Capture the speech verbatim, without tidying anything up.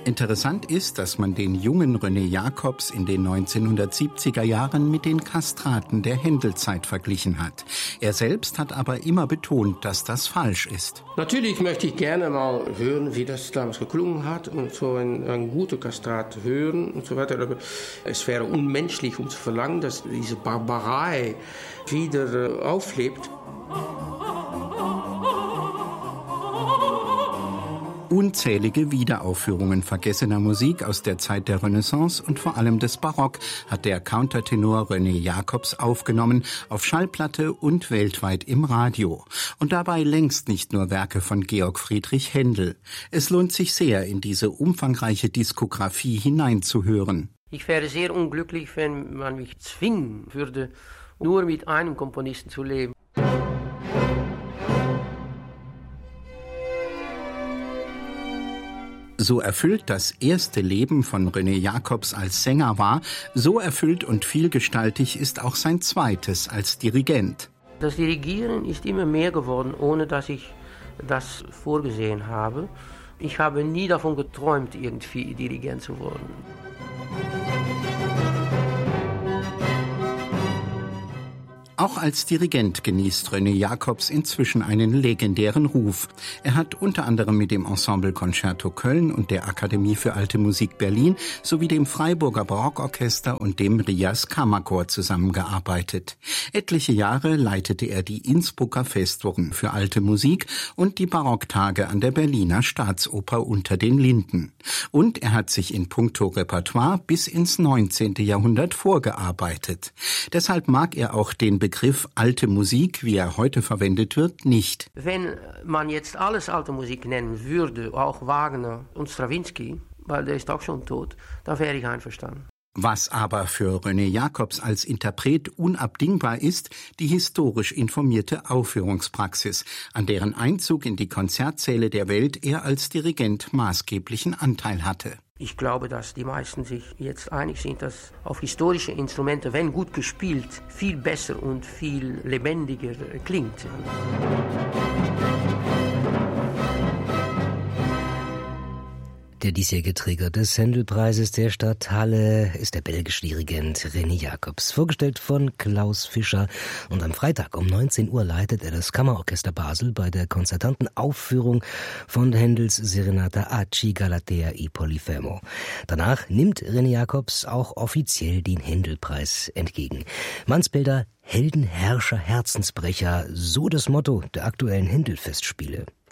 Interessant ist, dass man den jungen René Jacobs in den neunzehnhundertsiebziger Jahren mit den Kastraten der Händelzeit verglichen hat. Er selbst hat aber immer betont, dass das falsch ist. Natürlich möchte ich gerne mal hören, wie das damals geklungen hat und so ein, ein guter Kastrat hören und so weiter. Aber es wäre unmenschlich, um zu verlangen, dass diese Barbarei wieder auflebt. Unzählige Wiederaufführungen vergessener Musik aus der Zeit der Renaissance und vor allem des Barock hat der Countertenor René Jacobs aufgenommen, auf Schallplatte und weltweit im Radio. Und dabei längst nicht nur Werke von Georg Friedrich Händel. Es lohnt sich sehr, in diese umfangreiche Diskografie hineinzuhören. Ich wäre sehr unglücklich, wenn man mich zwingen würde, nur mit einem Komponisten zu leben. So erfüllt das erste Leben von René Jacobs als Sänger war, so erfüllt und vielgestaltig ist auch sein zweites als Dirigent. Das Dirigieren ist immer mehr geworden, ohne dass ich das vorgesehen habe. Ich habe nie davon geträumt, irgendwie Dirigent zu werden. Auch als Dirigent genießt René Jacobs inzwischen einen legendären Ruf. Er hat unter anderem mit dem Ensemble Concerto Köln und der Akademie für Alte Musik Berlin sowie dem Freiburger Barockorchester und dem Rias Kammerchor zusammengearbeitet. Etliche Jahre leitete er die Innsbrucker Festwochen für Alte Musik und die Barocktage an der Berliner Staatsoper Unter den Linden. Und er hat sich in puncto Repertoire bis ins neunzehnte Jahrhundert vorgearbeitet. Deshalb mag er auch den Begriff alte Musik, wie er heute verwendet wird, nicht. Wenn man jetzt alles alte Musik nennen würde, auch Wagner und Stravinsky, weil der ist auch schon tot, dann wäre ich einverstanden. Was aber für René Jacobs als Interpret unabdingbar ist, die historisch informierte Aufführungspraxis, an deren Einzug in die Konzertsäle der Welt er als Dirigent maßgeblichen Anteil hatte. Ich glaube, dass die meisten sich jetzt einig sind, dass auf historische Instrumente, wenn gut gespielt, viel besser und viel lebendiger klingt. Der diesjährige Träger des Händelpreises der Stadt Halle ist der belgische Dirigent René Jacobs, vorgestellt von Klaus Fischer. Und am Freitag um neunzehn Uhr leitet er das Kammerorchester Basel bei der konzertanten Aufführung von Händels Serenata Aci Galatea e Polifemo. Danach nimmt René Jacobs auch offiziell den Händelpreis entgegen. Mannsbilder, Helden, Herrscher, Herzensbrecher, so das Motto der aktuellen Händelfestspiele.